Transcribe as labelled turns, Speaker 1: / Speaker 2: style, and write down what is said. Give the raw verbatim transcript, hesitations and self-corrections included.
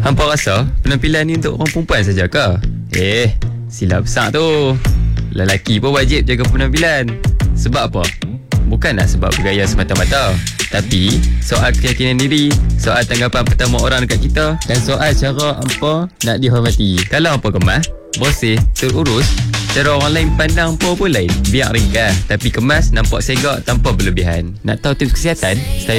Speaker 1: Hampa rasa penampilan ni untuk orang perempuan saja ke? Eh, silap besar tu. Lelaki pun wajib jaga penampilan. Sebab apa? Bukanlah sebab bergaya semata-mata, tapi soal keyakinan diri, soal tanggapan pertama orang dekat kita, dan soal cara hampa nak dihormati. Kalau hampa kemas, bersih, terurus, cara orang lain pandang hampa pun lain. Biar ringkas, tapi kemas nampak segak tanpa berlebihan. Nak tahu tips kesihatan? Style